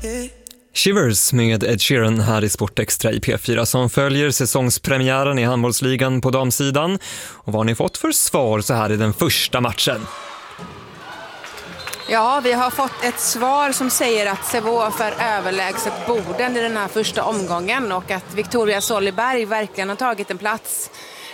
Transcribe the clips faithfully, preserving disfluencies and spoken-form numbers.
Shivers med Ed Sheeran här i Sportextra i P fyra som följer säsongspremiären i handbollsligan på damsidan. Och vad har ni fått för svar så här i den första matchen? Ja, vi har fått ett svar som säger att Sävehof är överlägset Boden i den här första omgången och att Victoria Soliberg verkligen har tagit en plats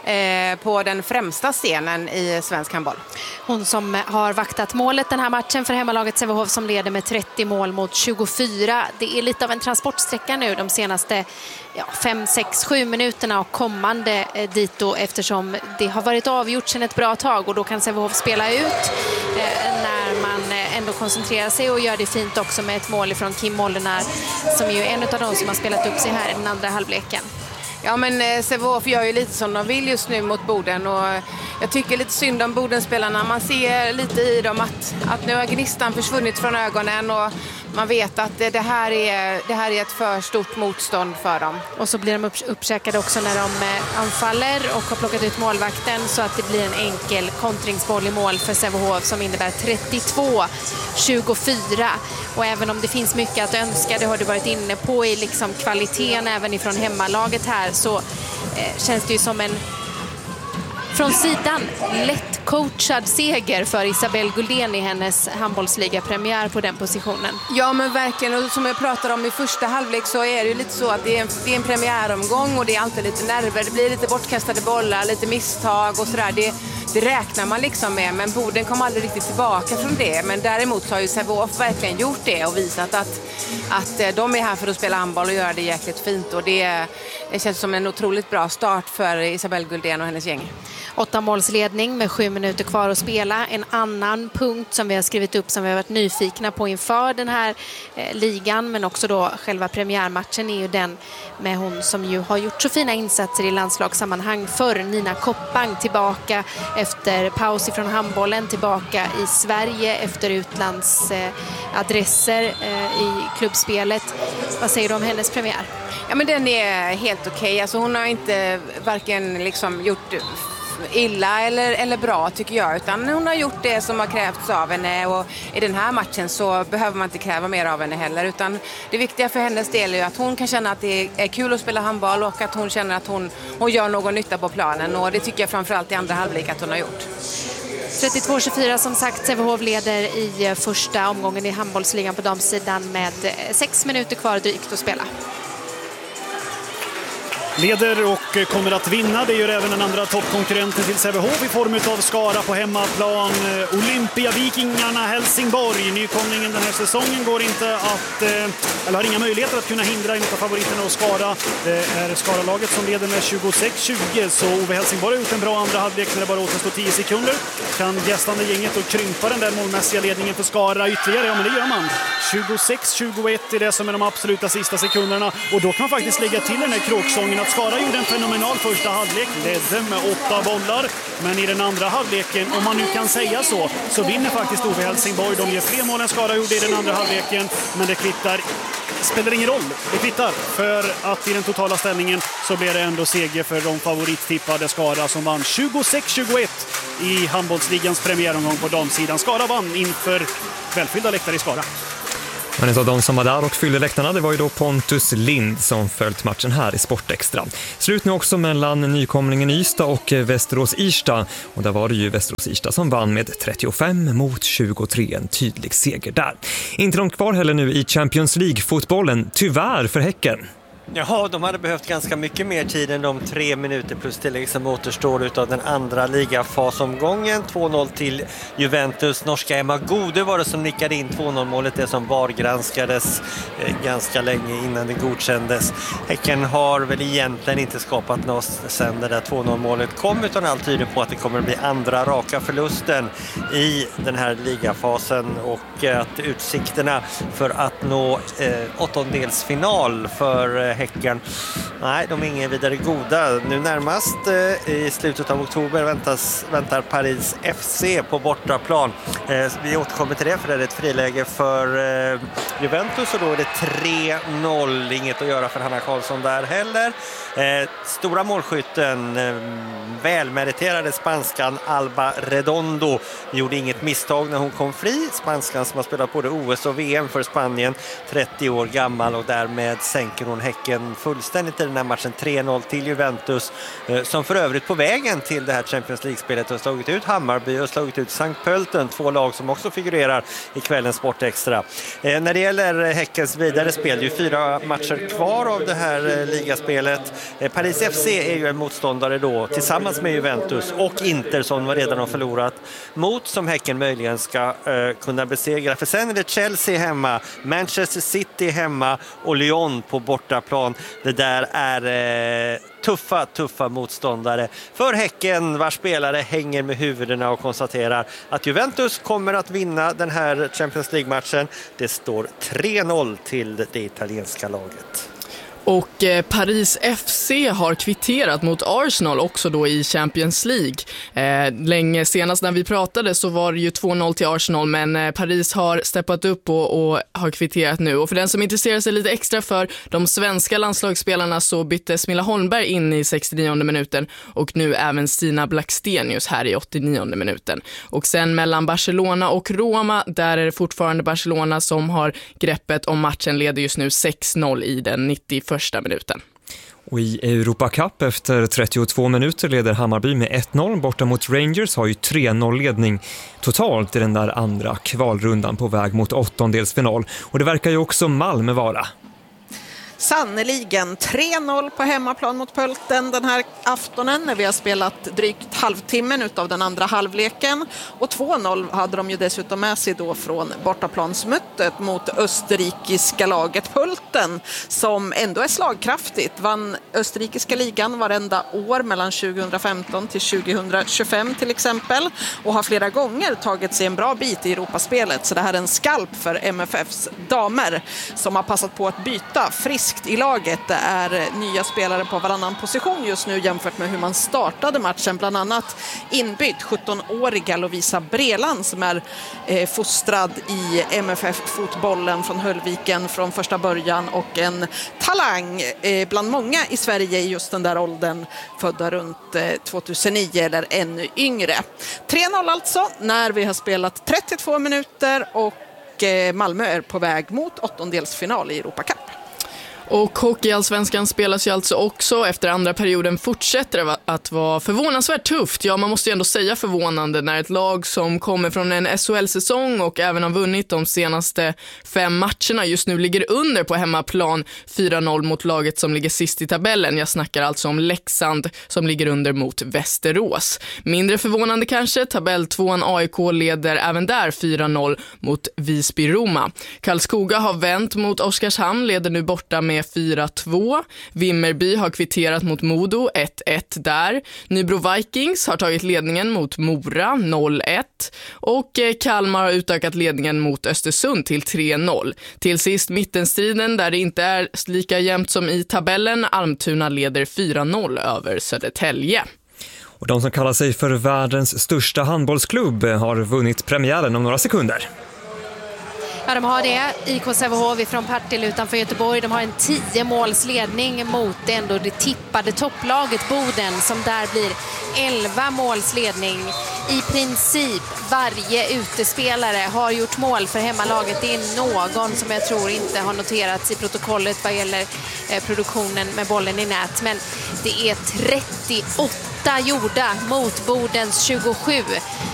på den främsta scenen i svensk handboll. Hon som har vaktat målet den här matchen för hemmalaget Sävehof som leder med trettio mål mot tjugofyra. Det är lite av en transportsträcka nu de senaste ja, fem, sex, sju minuterna och kommande eh, dit då, eftersom det har varit avgjort sedan ett bra tag och då kan Sävehof spela ut eh, när man eh, ändå koncentrerar sig och gör det fint också med ett mål från Kim Mollenar som är ju en av de som har spelat upp sig här i den andra halvleken. Ja, men eh, Sävehof gör ju lite som de vill just nu mot Boden och jag tycker lite synd om Bodenspelarna. Man ser lite i dem att, att nu har gnistan försvunnit från ögonen och man vet att det, det, här är, det här är ett för stort motstånd för dem. Och så blir de upp, uppkäkade också när de eh, anfaller och har plockat ut målvakten så att det blir en enkel kontringsboll i mål för Sävehof som innebär trettiotvå tjugofyra. Och även om det finns mycket att önska, det har du varit inne på i liksom kvaliteten även ifrån hemmalaget här, så eh, känns det ju som en från sidan lätt coachad seger för Isabelle Guldén i hennes handbollsliga-premiär på den positionen. Ja, men verkligen. Och som jag pratade om i första halvlek så är det ju lite så att det är en, det är en premiäromgång och det är alltid lite nerver. Det blir lite bortkastade bollar, lite misstag och sådär. Det, det räknar man liksom med, men Boden kom aldrig riktigt tillbaka från det. Men däremot så har ju Sävehof verkligen gjort det och visat att, att de är här för att spela handboll och göra det jäkligt fint. Och det, det känns som en otroligt bra start för Isabelle Guldén och hennes gäng. Åtta målsledning med sju minuter kvar att spela. En annan punkt som vi har skrivit upp som vi har varit nyfikna på inför den här eh, ligan, men också då själva premiärmatchen, är ju den med hon som ju har gjort så fina insatser i landslagssammanhang för Nina Koppang, tillbaka efter paus ifrån handbollen, tillbaka i Sverige efter utlandsadresser eh, eh, i klubbspelet. Vad säger du om hennes premiär? Ja, men den är helt okej. Okay. Alltså hon har inte varken liksom gjort illa eller, eller bra tycker jag, utan hon har gjort det som har krävts av henne och i den här matchen så behöver man inte kräva mer av henne heller, utan det viktiga för hennes del är att hon kan känna att det är kul att spela handboll och att hon känner att hon, hon gör någon nytta på planen, och det tycker jag framförallt i andra halvlek att hon har gjort. trettiotvå tjugofyra som sagt, Sävehof leder i första omgången i handbollsligan på damsidan med sex minuter kvar drygt att spela. Leder och kommer att vinna. Det gör även den andra toppkonkurrenten till Sävehof i form av Skara på hemmaplan. Olympiavikingarna Helsingborg. Nykomlingen den här säsongen går inte att, eller har inga möjligheter att kunna hindra en av favoriterna och Skara. Det är Skara-laget som leder med tjugosex tjugo, så Ove Helsingborg har gjort en bra andra halvlek när det bara återstår tio sekunder. Kan gästande gänget och krympa den där målmässiga ledningen för Skara ytterligare? Ja, men det gör man. tjugosex tjugoett är det som är de absoluta sista sekunderna, och då kan man faktiskt lägga till den här kråksången att Skara gjorde en fenomenal första halvlek, ledde med åtta bollar, men i den andra halvleken, om man nu kan säga så, så vinner faktiskt Ove Helsingborg. De ger fler mål än Skara gjorde i den andra halvleken, men det kvittar, spelar ingen roll, det kvittar, för att i den totala ställningen så blir det ändå seger för de favorittippade Skara som vann tjugosex tjugoett i handbollsligans premiäromgång på damsidan. Skara vann inför välfyllda läktare i Skara. Men en av de som var där och fyllde läktarna, det var ju då Pontus Lind som följt matchen här i Sportextra. Slut nu också mellan nykomlingen Ystad och Västerås-Irsta. Och där var det ju Västerås-Irsta som vann med trettiofem mot tjugotre, en tydlig seger där. Inte långt kvar heller nu i Champions League-fotbollen, tyvärr för Häcken. Ja, de hade behövt ganska mycket mer tid än de tre minuter plus tillägg som återstår utav den andra ligafasomgången. två noll till Juventus. Norska Emma Gode var det som nickade in två noll-målet, det som var granskades eh, ganska länge innan det godkändes. Häcken har väl egentligen inte skapat något sen det där två noll-målet kom, utan allt tyder på att det kommer att bli andra raka förlusten i den här ligafasen, och eh, att utsikterna för att nå eh, åttondelsfinal för eh, Häcken, nej, de är inga vidare goda. Nu närmast eh, i slutet av oktober väntas, väntar Paris F C på bortaplan. Eh, vi återkommer till det, för det är ett friläge för eh, Juventus, och då är det tre noll. Inget att göra för Hanna Karlsson där heller. Eh, stora målskytten, eh, välmeriterade spanskan Alba Redondo, gjorde inget misstag när hon kom fri. Spanskan som har spelat både O S och V M för Spanien, trettio år gammal, och därmed sänker hon Häcken fullständigt i den här matchen. tre noll till Juventus, eh, som för övrigt på vägen till det här Champions League-spelet har slagit ut Hammarby och slagit ut Sankt Pölten, två lag som också figurerar i kvällens Sportextra. Eh, när det gäller Häckens vidare spel, det är ju fyra matcher kvar av det här eh, ligaspelet. Eh, Paris F C är ju en motståndare då tillsammans med Juventus och Inter som redan har förlorat mot, som Häcken möjligen ska eh, kunna besegra. För sen är det Chelsea hemma, Manchester City hemma och Lyon på bortaplan. Det där är eh, tuffa, tuffa motståndare för Häcken, vars spelare hänger med huvudena och konstaterar att Juventus kommer att vinna den här Champions League-matchen. Det står tre noll till det italienska laget. Och eh, Paris F C har kvitterat mot Arsenal också då i Champions League. Eh, länge senast när vi pratade så var det ju två noll till Arsenal, men eh, Paris har steppat upp och, och har kvitterat nu. Och för den som intresserar sig lite extra för de svenska landslagsspelarna så bytte Smilla Holmberg in i sextionionde minuten och nu även Stina Blackstenius här i åttionionde minuten. Och sen mellan Barcelona och Roma, där är det fortfarande Barcelona som har greppet om matchen, leder just nu sex noll i den nittioförsta första minuten. Och i Europa Cup efter trettiotvå minuter leder Hammarby med ett noll. Borta mot Rangers har ju tre noll ledning totalt i den där andra kvalrundan på väg mot åttondelsfinal. Och det verkar ju också Malmö vara. Sannoliken tre noll på hemmaplan mot Pölten den här aftonen när vi har spelat drygt halvtimmen utav den andra halvleken. Och två noll hade de ju dessutom med sig då från bortaplansmötet mot österrikiska laget Pölten, som ändå är slagkraftigt. Vann österrikiska ligan varenda år mellan tjugohundrafemton till tjugohundratjugofem till exempel, och har flera gånger tagit sig en bra bit i Europaspelet. Så det här är en skalp för M F Fs damer som har passat på att byta friskt i laget. Det är nya spelare på varannan position just nu jämfört med hur man startade matchen. Bland annat inbytt sjuttonåriga Lovisa Breland som är eh, fostrad i M F F-fotbollen från Höllviken från första början och en talang eh, bland många i Sverige i just den där åldern, födda runt eh, tvåtusen-nio eller ännu yngre. tre noll alltså när vi har spelat trettiotvå minuter och eh, Malmö är på väg mot åttondelsfinal i Europa Cup. Och hockeyallsvenskan spelas ju alltså också. Efter andra perioden fortsätter det att vara förvånansvärt tufft. Ja, man måste ju ändå säga förvånande när ett lag som kommer från en S H L-säsong och även har vunnit de senaste fem matcherna just nu ligger under på hemmaplan fyra noll mot laget som ligger sist i tabellen. Jag snackar alltså om Leksand som ligger under mot Västerås. Mindre förvånande kanske, tabelltvåan A I K leder även där fyra noll mot Visby-Roma. Karlskoga har vänt mot Oskarshamn, leder nu borta med fyra två. Vimmerby har kvitterat mot Modo ett ett där. Nybro Vikings har tagit ledningen mot Mora noll ett. Och Kalmar har utökat ledningen mot Östersund till tre noll. Till sist mittenstriden där det inte är lika jämnt som i tabellen. Almtuna leder fyra noll över Södertälje. Och de som kallar sig för världens största handbollsklubb har vunnit premiären om några sekunder. Ja, de har det. I K Sävehof från Partille utanför Göteborg. De har en tio målsledning mot ändå det tippade topplaget Boden som där blir elva målsledning. I princip varje utespelare har gjort mål för hemmalaget. Det är någon som jag tror inte har noterats i protokollet vad gäller eh, produktionen med bollen i nät. Men det är trettioåtta gjorda mot Bodens tjugosju.